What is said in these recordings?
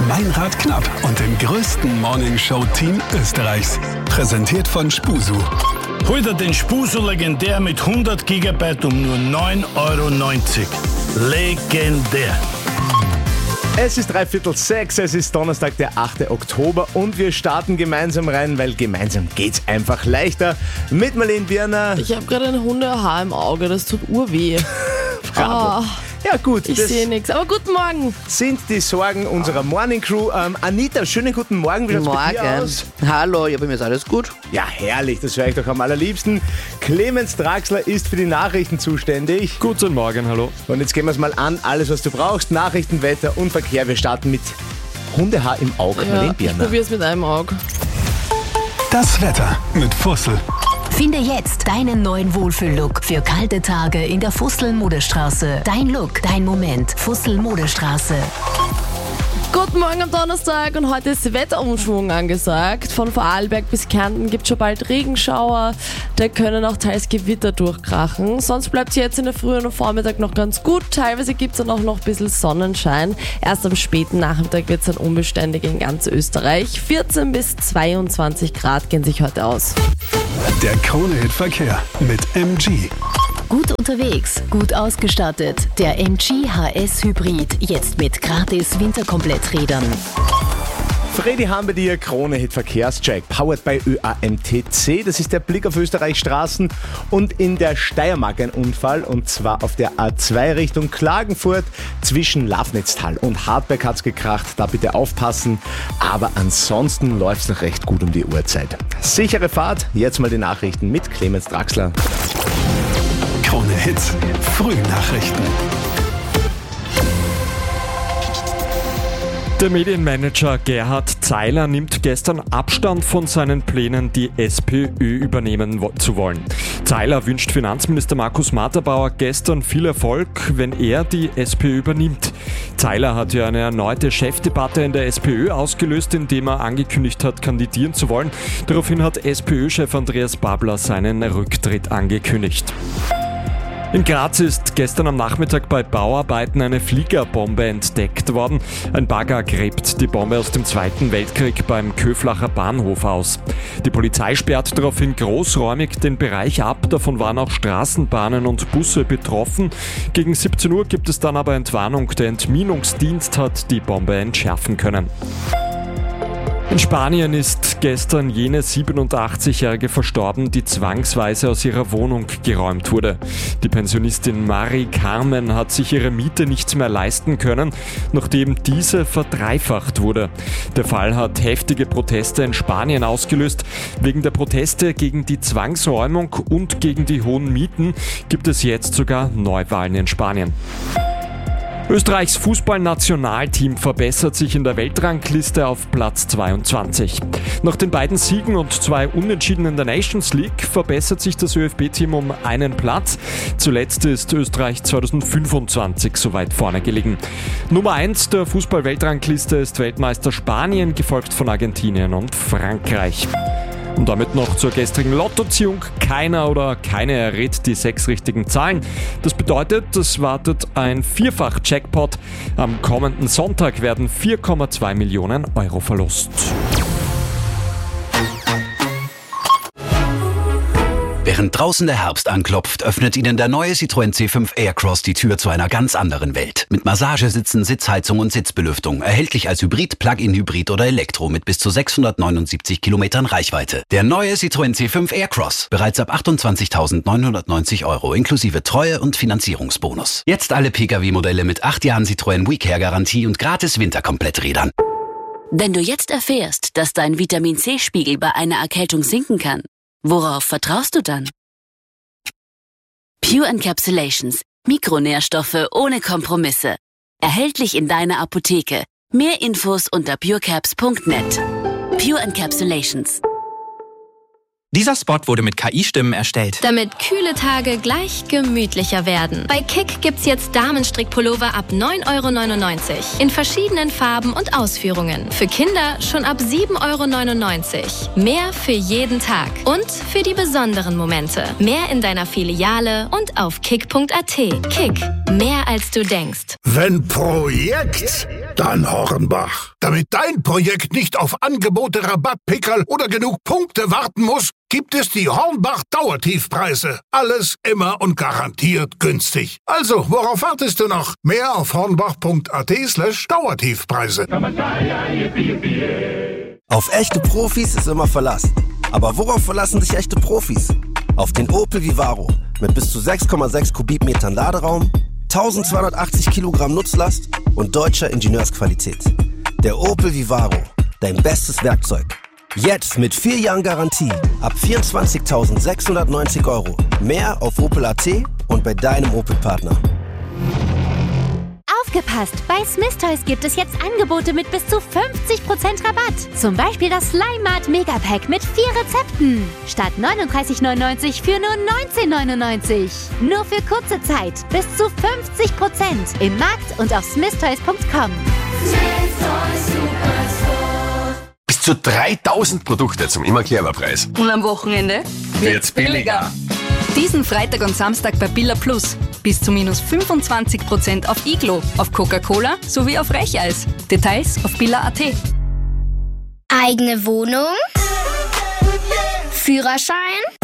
Meinrad Knapp und dem größten Morningshow-Team Österreichs. Präsentiert von Spusu. Hol dir den Spusu legendär mit 100 GB um nur 9,90 €. Legendär. Es ist 5:45, es ist Donnerstag, der 8. Oktober und wir starten gemeinsam rein, weil gemeinsam geht's einfach leichter. Mit Marlene Birner. Ich habe gerade ein Hundehaar im Auge, das tut urweh. Bravo. Ja gut, Ich sehe nichts, aber guten Morgen. Sind die Sorgen unserer Morning Crew. Anita, schönen guten Morgen. Wie schaut's bei dir aus? Hallo, ja, bei mir ist alles gut. Ja, herrlich, das höre ich doch am allerliebsten. Clemens Draxler ist für die Nachrichten zuständig. Guten Morgen, hallo. Und jetzt gehen wir es mal an. Alles, was du brauchst. Nachrichten, Wetter und Verkehr. Wir starten mit Hundehaar im Auge. Ja, Marlene ich Birner. probiere es mit einem Auge. Das Wetter mit Fussel. Finde jetzt deinen neuen Wohlfühl-Look für kalte Tage in der Fussel-Modestraße. Dein Look, dein Moment. Fussel-Modestraße. Guten Morgen am Donnerstag und heute ist Wetterumschwung angesagt. Von Vorarlberg bis Kärnten gibt es schon bald Regenschauer. Da können auch teils Gewitter durchkrachen. Sonst bleibt es jetzt in der Früh und am Vormittag noch ganz gut. Teilweise gibt es dann auch noch ein bisschen Sonnenschein. Erst am späten Nachmittag wird es dann unbeständig in ganz Österreich. 14 bis 22 Grad gehen sich heute aus. Der Krone-Hit Verkehr mit MG. Gut unterwegs, gut ausgestattet. Der MG HS Hybrid. Jetzt mit gratis Winterkompletträdern. Freddy haben wir dir Krone-Hit Verkehrscheck, powered by ÖAMTC. Das ist der Blick auf Österreichs Straßen und in der Steiermark ein Unfall, und zwar auf der A2 Richtung Klagenfurt. Zwischen Lafnitztal und Hartberg hat's gekracht, da bitte aufpassen. Aber ansonsten läuft's noch recht gut um die Uhrzeit. Sichere Fahrt, jetzt mal die Nachrichten mit Clemens Draxler. Krone-Hit Frühnachrichten. Der Medienmanager Gerhard Zeiler nimmt gestern Abstand von seinen Plänen, die SPÖ übernehmen zu wollen. Zeiler wünscht Finanzminister Markus Matterbauer gestern viel Erfolg, wenn er die SPÖ übernimmt. Zeiler hat ja eine erneute Chefdebatte in der SPÖ ausgelöst, indem er angekündigt hat, kandidieren zu wollen. Daraufhin hat SPÖ-Chef Andreas Babler seinen Rücktritt angekündigt. In Graz ist gestern am Nachmittag bei Bauarbeiten eine Fliegerbombe entdeckt worden. Ein Bagger gräbt die Bombe aus dem Zweiten Weltkrieg beim Köflacher Bahnhof aus. Die Polizei sperrt daraufhin großräumig den Bereich ab. Davon waren auch Straßenbahnen und Busse betroffen. Gegen 17 Uhr gibt es dann aber Entwarnung. Der Entminungsdienst hat die Bombe entschärfen können. In Spanien ist gestern jene 87-Jährige verstorben, die zwangsweise aus ihrer Wohnung geräumt wurde. Die Pensionistin Mari Carmen hat sich ihre Miete nicht mehr leisten können, nachdem diese verdreifacht wurde. Der Fall hat heftige Proteste in Spanien ausgelöst. Wegen der Proteste gegen die Zwangsräumung und gegen die hohen Mieten gibt es jetzt sogar Neuwahlen in Spanien. Österreichs Fußballnationalteam verbessert sich in der Weltrangliste auf Platz 22. Nach den beiden Siegen und 2 Unentschieden in der Nations League verbessert sich das ÖFB-Team um einen Platz. Zuletzt ist Österreich 2025 so weit vorne gelegen. Nummer 1 der Fußball-Weltrangliste ist Weltmeister Spanien, gefolgt von Argentinien und Frankreich. Und damit noch zur gestrigen Lottoziehung. Keiner oder keine errät die 6 richtigen Zahlen. Das bedeutet, es wartet ein Vierfach-Jackpot. Am kommenden Sonntag werden 4,2 Millionen Euro verlost. Während draußen der Herbst anklopft, öffnet Ihnen der neue Citroën C5 Aircross die Tür zu einer ganz anderen Welt. Mit Massagesitzen, Sitzheizung und Sitzbelüftung. Erhältlich als Hybrid, Plug-in-Hybrid oder Elektro mit bis zu 679 Kilometern Reichweite. Der neue Citroën C5 Aircross. Bereits ab 28.990 Euro inklusive Treue- und Finanzierungsbonus. Jetzt alle Pkw-Modelle mit 8 Jahren Citroën WeCare-Garantie und gratis Winterkompletträdern. Wenn du jetzt erfährst, dass dein Vitamin-C-Spiegel bei einer Erkältung sinken kann, worauf vertraust du dann? Pure Encapsulations. Mikronährstoffe ohne Kompromisse. Erhältlich in deiner Apotheke. Mehr Infos unter purecaps.net. Pure Encapsulations. Dieser Spot wurde mit KI-Stimmen erstellt. Damit kühle Tage gleich gemütlicher werden. Bei Kick gibt's jetzt Damenstrickpullover ab 9,99 € in verschiedenen Farben und Ausführungen. Für Kinder schon ab 7,99 €. Mehr für jeden Tag und für die besonderen Momente. Mehr in deiner Filiale und auf kick.at. Kick, mehr als du denkst. Wenn Projekt Dann Hornbach. Damit dein Projekt nicht auf Angebote, Rabattpickerl oder genug Punkte warten muss, gibt es die Hornbach Dauertiefpreise. Alles immer und garantiert günstig. Also, worauf wartest du noch? Mehr auf hornbach.at/Dauertiefpreise. Auf echte Profis ist immer Verlass. Aber worauf verlassen sich echte Profis? Auf den Opel Vivaro mit bis zu 6,6 Kubikmetern Laderaum, 1280 Kilogramm Nutzlast und deutscher Ingenieursqualität. Der Opel Vivaro, dein bestes Werkzeug. Jetzt mit 4 Jahren Garantie ab 24.690 €. Mehr auf Opel.at und bei deinem Opel-Partner. Aufgepasst! Bei Smith Toys gibt es jetzt Angebote mit bis zu 50% Rabatt. Zum Beispiel das Slime-Mart Megapack mit 4 Rezepten. Statt 39,99 für nur 19,99. Nur für kurze Zeit. Bis zu 50% im Markt und auf smithtoys.com. Bis zu 3000 Produkte zum immer Clever-Preis. Und am Wochenende wird's billiger. Diesen Freitag und Samstag bei Billa Plus. Bis zu minus 25% auf Iglo, auf Coca-Cola sowie auf Recheis. Details auf billa.at. Eigene Wohnung? Führerschein?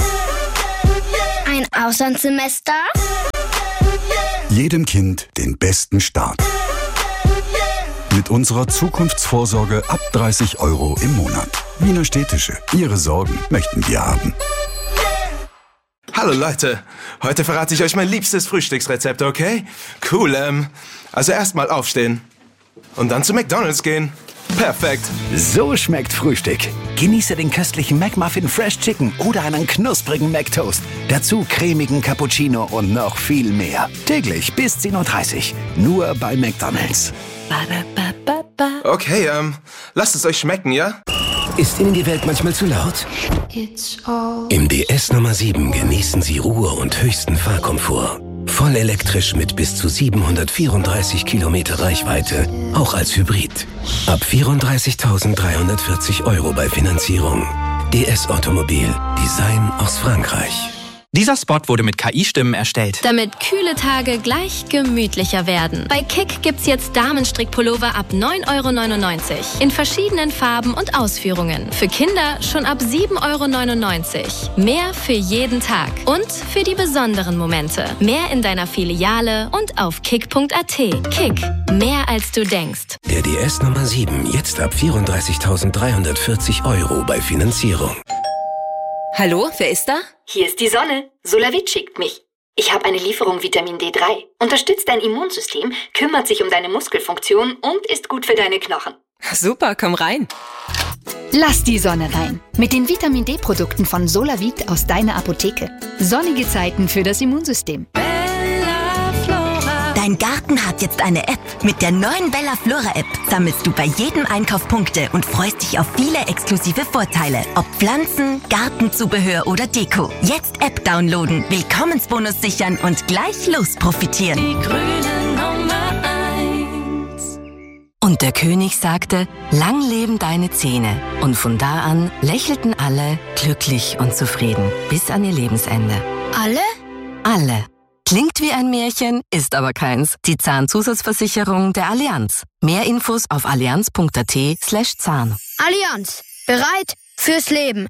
Ein Auslandssemester? Jedem Kind den besten Start. Mit unserer Zukunftsvorsorge ab 30 € im Monat. Wiener Städtische. Ihre Sorgen möchten wir haben. Hallo Leute, heute verrate ich euch mein liebstes Frühstücksrezept, okay? Cool, also erstmal aufstehen und dann zu McDonald's gehen. Perfekt. So schmeckt Frühstück. Genieße den köstlichen McMuffin Fresh Chicken oder einen knusprigen McToast. Dazu cremigen Cappuccino und noch viel mehr. Täglich bis 10:30 Uhr. Nur bei McDonald's. Okay, lasst es euch schmecken, ja? Ist Ihnen die Welt manchmal zu laut? Im DS Nummer 7 genießen Sie Ruhe und höchsten Fahrkomfort. Voll elektrisch mit bis zu 734 Kilometer Reichweite, auch als Hybrid. Ab 34.340 € bei Finanzierung. DS Automobil, Design aus Frankreich. Dieser Spot wurde mit KI-Stimmen erstellt. Damit kühle Tage gleich gemütlicher werden. Bei Kick gibt's jetzt Damenstrickpullover ab 9,99 € in verschiedenen Farben und Ausführungen. Für Kinder schon ab 7,99 €. Mehr für jeden Tag und für die besonderen Momente. Mehr in deiner Filiale und auf kick.at. Kick, mehr als du denkst. Der DS Nummer 7, jetzt ab 34.340 € bei Finanzierung. Hallo, wer ist da? Hier ist die Sonne. Solavit schickt mich. Ich habe eine Lieferung Vitamin D3. Unterstützt dein Immunsystem, kümmert sich um deine Muskelfunktion und ist gut für deine Knochen. Super, komm rein. Lass die Sonne rein. Mit den Vitamin D-Produkten von Solavit aus deiner Apotheke. Sonnige Zeiten für das Immunsystem. Dein Garten hat jetzt eine App. Mit der neuen Bella Flora App sammelst du bei jedem Einkauf Punkte und freust dich auf viele exklusive Vorteile. Ob Pflanzen, Gartenzubehör oder Deko. Jetzt App downloaden, Willkommensbonus sichern und gleich los profitieren. Die grüne Nummer 1. Und der König sagte, lang leben deine Zähne. Und von da an lächelten alle glücklich und zufrieden bis an ihr Lebensende. Alle? Alle. Klingt wie ein Märchen, ist aber keins. Die Zahnzusatzversicherung der Allianz. Mehr Infos auf allianz.at/Zahn. Allianz. Bereit fürs Leben.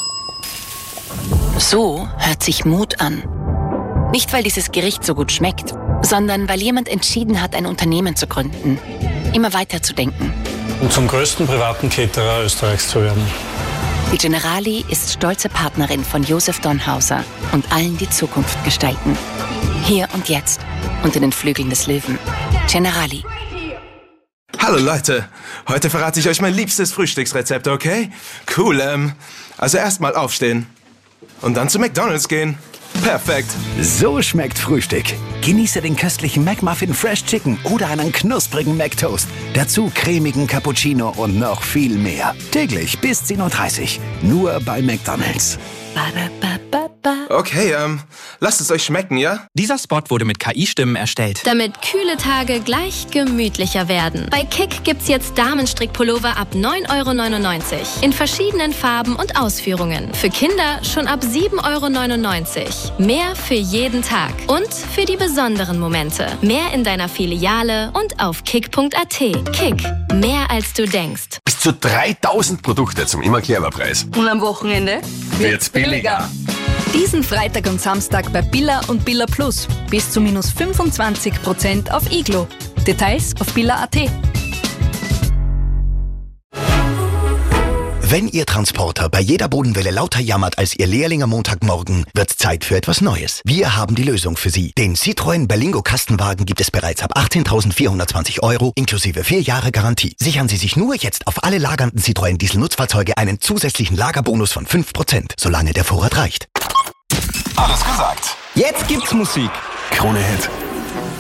So hört sich Mut an. Nicht, weil dieses Gericht so gut schmeckt, sondern weil jemand entschieden hat, ein Unternehmen zu gründen. Immer weiter zu denken. Und zum größten privaten Caterer Österreichs zu werden. Die Generali ist stolze Partnerin von Josef Donhauser und allen, die Zukunft gestalten. Hier und jetzt, unter den Flügeln des Löwen. Generali. Hallo Leute, heute verrate ich euch mein liebstes Frühstücksrezept, okay? Cool, also erstmal aufstehen und dann zu McDonald's gehen. Perfekt. So schmeckt Frühstück. Genieße den köstlichen McMuffin Fresh Chicken oder einen knusprigen McToast. Dazu cremigen Cappuccino und noch viel mehr. Täglich bis 10:30 Uhr. Nur bei McDonald's. Okay, lasst es euch schmecken, ja? Dieser Spot wurde mit KI-Stimmen erstellt. Damit kühle Tage gleich gemütlicher werden. Bei Kick gibt's jetzt Damenstrickpullover ab 9,99 € in verschiedenen Farben und Ausführungen. Für Kinder schon ab 7,99 €. Mehr für jeden Tag und für die besonderen Momente. Mehr in deiner Filiale und auf kick.at. Kick, mehr als du denkst. Bis zu 3000 Produkte zum Immer-Clever-Preis. Und am Wochenende wird's billiger. Diesen Freitag und Samstag bei Billa und Billa Plus. Bis zu minus 25% auf Iglo. Details auf billa.at. Wenn Ihr Transporter bei jeder Bodenwelle lauter jammert als Ihr Lehrling am Montagmorgen, wird's Zeit für etwas Neues. Wir haben die Lösung für Sie. Den Citroën Berlingo Kastenwagen gibt es bereits ab 18.420 € inklusive 4 Jahre Garantie. Sichern Sie sich nur jetzt auf alle lagernden Citroën Diesel-Nutzfahrzeuge einen zusätzlichen Lagerbonus von 5%, solange der Vorrat reicht. Alles gesagt. Jetzt gibt's Musik. Krone Hit.